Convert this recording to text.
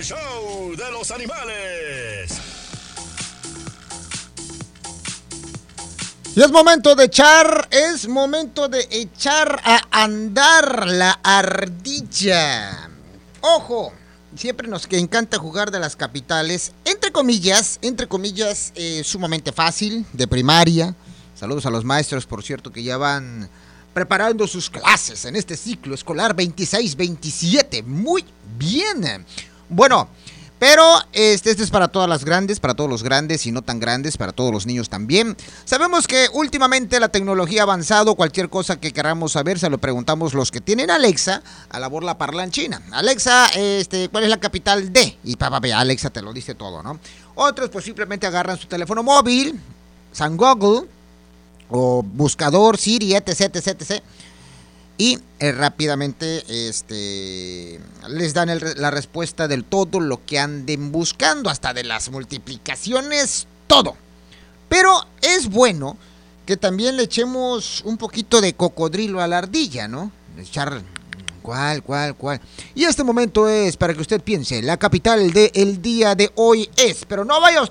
show de los animales. Y es momento de echar a andar la ardilla. Ojo, siempre nos encanta jugar de las capitales, entre comillas, sumamente fácil, de primaria. Saludos a los maestros, por cierto, que ya van preparando sus clases en este ciclo escolar 26-27. Muy bien. Bueno, pero este es para todas las grandes, para todos los grandes y no tan grandes, para todos los niños también. Sabemos que últimamente la tecnología ha avanzado, cualquier cosa que queramos saber se lo preguntamos los que tienen Alexa, a la borla parlanchina. Alexa, ¿cuál es la capital de? Y Alexa te lo dice todo, ¿no? Otros pues simplemente agarran su teléfono móvil, San Google o buscador, Siri, etc. Y rápidamente les dan la respuesta de todo lo que anden buscando, hasta de las multiplicaciones, todo. Pero es bueno que también le echemos un poquito de cocodrilo a la ardilla, ¿no? Echar ¿cuál? Y este momento es para que usted piense, la capital del día de hoy es, pero no vaya